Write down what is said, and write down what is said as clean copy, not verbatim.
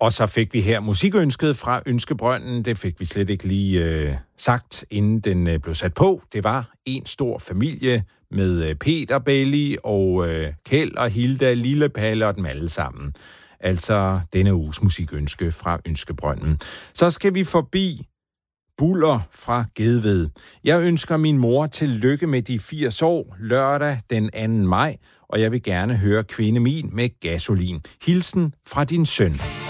Og så fik vi her musikønsket fra Ønskebrønden. Det fik vi slet ikke lige sagt, inden den blev sat på. Det var en stor familie med Peter Belli og Kjeld og Hilda, Lille Palle og dem alle sammen. Altså denne uges musikønske fra Ønskebrønden. Så skal vi forbi Buller fra Gedved. Jeg ønsker min mor tillykke med de 80 år, lørdag den 2. maj, og jeg vil gerne høre Kvinde Min med Gasolin. Hilsen fra din søn.